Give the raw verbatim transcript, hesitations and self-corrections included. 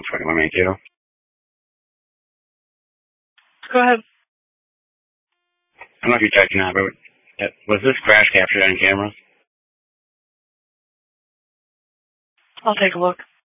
twenty-one Mankato. Go ahead. I don't know if you're checking out, but was this crash captured on camera? I'll take a look.